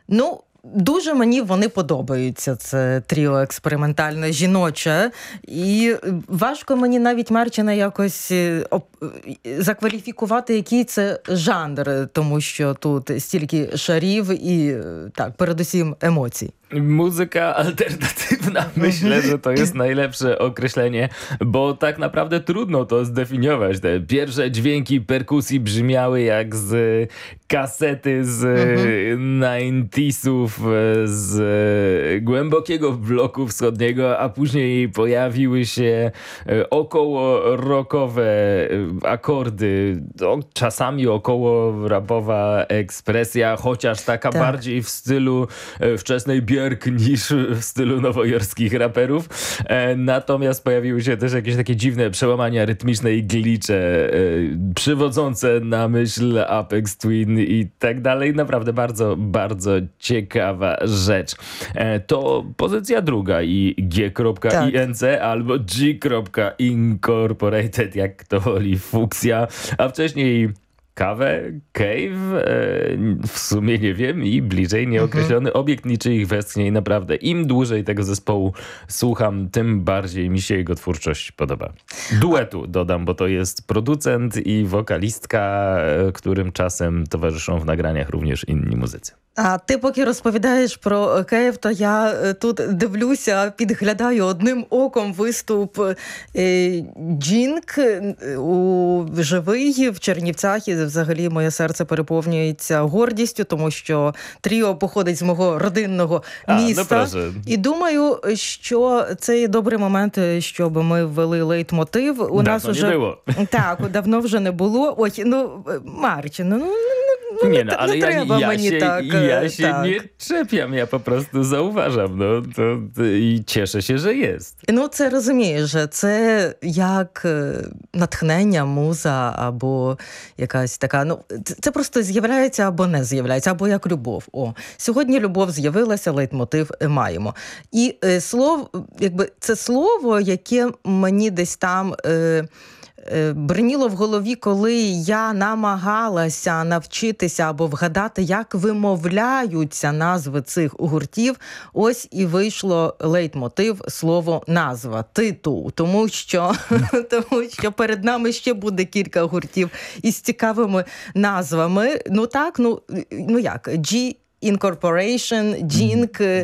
Ну, дуже мені вони подобаються, це тріо експериментальне жіноче. І важко мені навіть Марчина якось закваліфікувати, який це жанр, тому що тут стільки шарів і, так, передусім емоцій. Muzyka alternatywna, myślę, że to jest najlepsze określenie, bo tak naprawdę trudno to zdefiniować. Te pierwsze dźwięki perkusji brzmiały jak z kasety z 90'sów, z głębokiego bloku wschodniego, a później pojawiły się około rockowe akordy, czasami około rapowa ekspresja, chociaż taka bardziej w stylu wczesnej Björk niż w stylu nowojorskich raperów. Natomiast pojawiły się też jakieś takie dziwne przełamania rytmiczne i glicze, przywodzące na myśl Aphex Twin i tak dalej. Naprawdę bardzo, bardzo ciekawa rzecz. To pozycja druga i G.INC albo G.Incorporated, jak to woli Fuksja, a wcześniej Kawę, Cave, w sumie nie wiem i bliżej nieokreślony obiekt niczyich westchnień. Naprawdę im dłużej tego zespołu słucham, tym bardziej mi się jego twórczość podoba. Duetu dodam, bo to jest producent i wokalistka, którym czasem towarzyszą w nagraniach również inni muzycy. А ти поки розповідаєш про Київ, то я тут дивлюся, підглядаю одним оком виступ Джінк у живий в Чернівцях, і взагалі моє серце переповнюється гордістю, тому що тріо походить з мого родинного міста. І думаю, що це є добрий момент, щоб ми ввели лейтмотив. У нас уже не було. Так, давно вже не було. Ой, Марчин, nie, no, ale ja się tak. nie czepiam, ja po prostu zauważam, no, i cieszę się, że jest. Ну, це розумієш, це як натхнення, муза, або якась така, ну, це просто з'являється або не з'являється, або як любов. Сьогодні любов з'явилася, лейтмотив маємо. І це слово, яке мені десь там бриніло в голові, коли я намагалася навчитися або вгадати, як вимовляються назви цих гуртів. Ось і вийшло лейтмотив, слово назва, титул. Тому що перед нами ще буде кілька гуртів із цікавими назвами. G Incorporation, Jink,